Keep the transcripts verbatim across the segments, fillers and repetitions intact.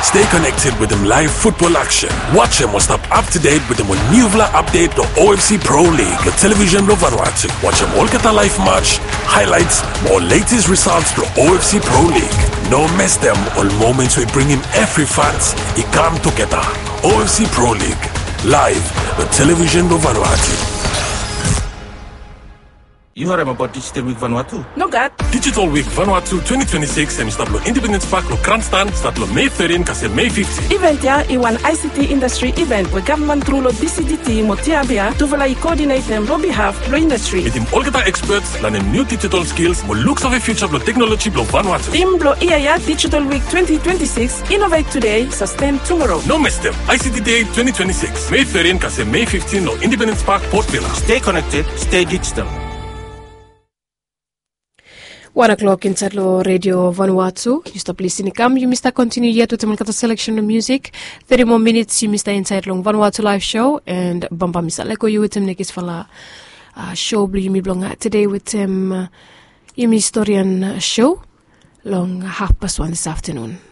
Stay connected with them live football action. Watch them or stop up to date with them on Nuvla update the O F C Pro League, the television of Vanuatu. Watch them all get a live match, highlights, more latest results to O F C Pro League. No miss them all moments we bring in every fans. It come together. O F C Pro League, live, the television of Vanuatu. You heard about Digital Week Vanuatu? No, God. Digital Week Vanuatu twenty twenty-six and start lo Independence Park lo Cranston start lo May thirteenth kasi May fifteenth. Event ya iwan I C T industry event where government through lo B C D T mo tiabia to vala coordinate them lo behalf lo industry. With him all kita experts learn new digital skills mo looks of a future lo technology lo Vanuatu. Team lo I A Y A Digital Week twenty twenty-six innovate today, sustain tomorrow. No miss them. I C T Day twenty twenty-six May thirteenth kasi May fifteenth lo Independence Park Port Villa. Stay connected, stay digital. One o'clock inside lo Radio Vanuatu. You stop listening. Come, you mister continue yet with the selection of music. Thirty more minutes. You mister inside long Vanuatu live show and Bamba Misa Leko you with him nekis fala show blue you mi blonga today with him uh, Yumi historian show long half past one this afternoon.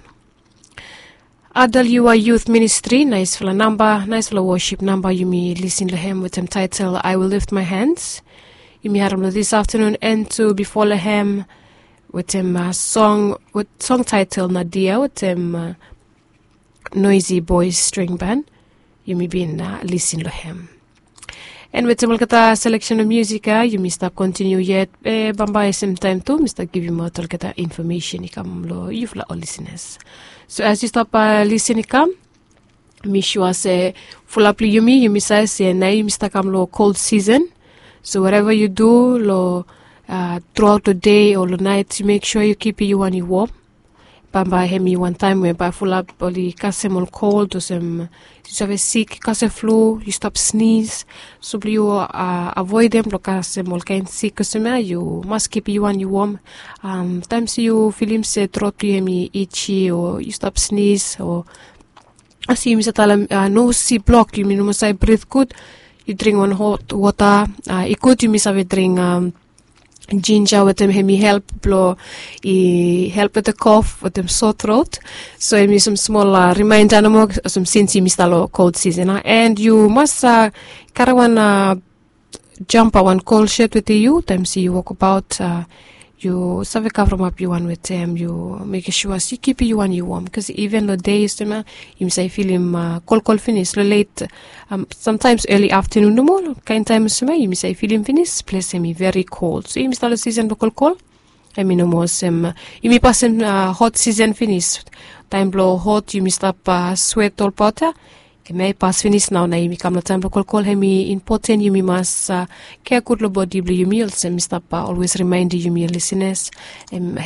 Adal Yua Youth Ministry nice fala number nice fala worship number you mi listen to him with him title I Will Lift My Hands. You may have this afternoon and to before him with him uh, song with song title Nadia with him uh, Noisy Boys String Band. You may be in uh, listen to him. And with him kata selection of music uh, you may stop continue yet eh, bamba same time too Mister give you more kata information ikam lo you all listeners. So as you stop uh, listening come me sure say full up you me you may say say na you Mister come lo cold season. So whatever you do, lo, uh, throughout the day or the night, you make sure you keep you one warm. Bamba hemi one time when by full up oli kasem all cold or some you have a sick, kase flu, you stop sneeze. So you uh, avoid them lo kasem all kind sick kasema you must keep you one warm. Um times you feel him say throat you hemi itchy or you stop sneeze or as you miss uh, nose see block you mean must I breathe good. You drink one hot water. Uh, it could you miss have a drink um, ginger with them. He help blow. He help with the cough with them sore throat. So I miss some small uh, reminder no some since you missed a lot cold season. Uh, and you must uh, carry one uh, jumper, one cold shirt with you. Times you walk about. Uh, you save cover up you one with them. You make sure you keep you one you warm because even the days you may say feel him uh, cold cold finish late. Um, sometimes early afternoon no more kind time you may say feel him finish place him very cold. So you may start the season local cold. I mean no more some you may pass him uh, hot season finish. Time blow hot you may stop uh, sweat all powder. May pass finish now na imi kam na time local call hemi important you must uh, care good lo body you meals and Mister Pa always remind you me listeners um,